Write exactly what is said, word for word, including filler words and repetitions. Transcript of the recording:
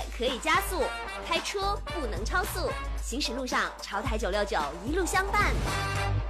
可以加速，开车不能超速。行驶路上，潮台九六九一路相伴。